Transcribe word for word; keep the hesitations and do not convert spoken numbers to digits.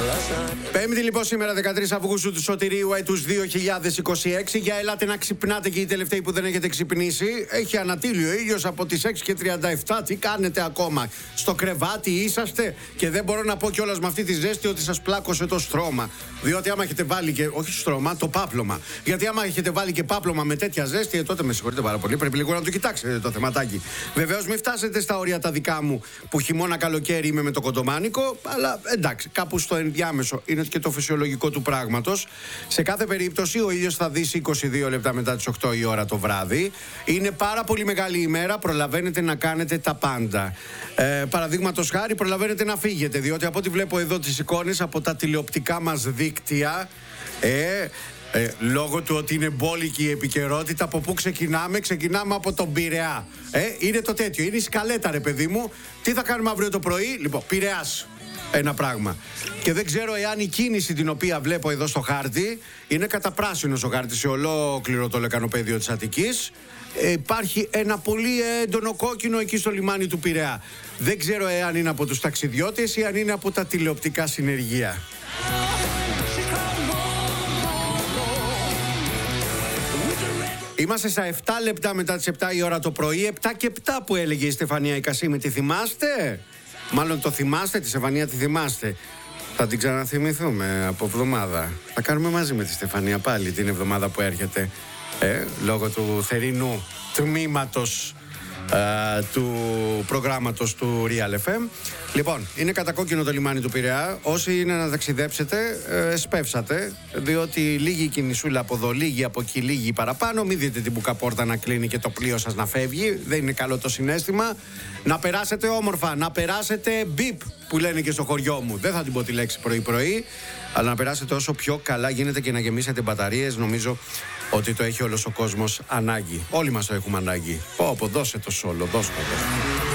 Πέμπτη λοιπόν σήμερα δεκατρείς Αυγούστου του Σωτηρίου έτους δύο χιλιάδες είκοσι έξι. Για ελάτε να ξυπνάτε και οι τελευταίοι που δεν έχετε ξυπνήσει. Έχει ανατείλει ο ήλιος από τις έξι και τριάντα επτά. Τι κάνετε ακόμα? Στο κρεβάτι είσαστε? Και δεν μπορώ να πω κιόλας με αυτή τη ζέστη ότι σας πλάκωσε το στρώμα. Διότι άμα έχετε βάλει και, όχι στρώμα, το πάπλωμα. Γιατί άμα έχετε βάλει και πάπλωμα με τέτοια ζέστη, ε, τότε με συγχωρείτε πάρα πολύ. Πρέπει λίγο να το κοιτάξετε το θεματάκι. Βεβαίως μην φτάσετε στα όρια τα δικά μου που χειμώνα καλοκαίρι είμαι με το κοντομάνικο. Αλλά εντάξει, κάπου στο ενδιάμεσο είναι και το φυσιολογικό του πράγματος. Σε κάθε περίπτωση ο ήλιος θα δύσει είκοσι δύο λεπτά μετά τις οκτώ η ώρα το βράδυ. Είναι πάρα πολύ μεγάλη ημέρα, προλαβαίνετε να κάνετε τα πάντα. Ε, Παραδείγματος χάρη, προλαβαίνετε να φύγετε, διότι από ό,τι βλέπω εδώ τις εικόνες από τα τηλεοπτικά μας δίκτυα, ε, Ε, λόγω του ότι είναι μπόλικη η επικαιρότητα, από πού ξεκινάμε? Ξεκινάμε από τον Πειραιά. Ε, είναι το τέτοιο, είναι η σκαλέτα, ρε παιδί μου. Τι θα κάνουμε αύριο το πρωί? Λοιπόν, Πειραιάς. Ένα πράγμα. Και δεν ξέρω εάν η κίνηση την οποία βλέπω εδώ στο χάρτη είναι κατά πράσινος ο χάρτης σε ολόκληρο το λεκανοπέδιο της Αττικής. Ε, υπάρχει ένα πολύ έντονο κόκκινο εκεί στο λιμάνι του Πειραιά. Δεν ξέρω εάν είναι από τους ταξιδιώτες ή αν είναι από τα τηλεοπτικά συνεργεία. Είμαστε στα επτά λεπτά μετά τις επτά η ώρα το πρωί. επτά και επτά που έλεγε η Στεφανία η Κασίμη. Τη θυμάστε? Μάλλον το θυμάστε, τη Στεφανία τη θυμάστε. Θα την ξαναθυμηθούμε από εβδομάδα. Θα κάνουμε μαζί με τη Στεφανία πάλι την εβδομάδα που έρχεται. Ε, λόγω του θερινού τμήματος Uh, του προγράμματος του Real εφ εμ. Λοιπόν, είναι κατακόκκινο το λιμάνι του Πειραιά. Όσοι είναι να ταξιδέψετε, ε, σπεύσατε, διότι λίγη κινησούλα από εδώ, λίγη από εκεί, λίγη παραπάνω. Μην δείτε την μπουκαπόρτα να κλείνει και το πλοίο σας να φεύγει. Δεν είναι καλό το συναίσθημα. Να περάσετε όμορφα, να περάσετε μπιπ που λένε και στο χωριό μου. Δεν θα την πω τη λέξη πρωί-πρωί, αλλά να περάσετε όσο πιο καλά γίνεται και να γεμίσετε μπαταρίες. Νομίζω ότι το έχει όλος ο κόσμος ανάγκη. Όλοι μας το έχουμε ανάγκη. Πω, πω, δώσε το σόλο, δώσε το.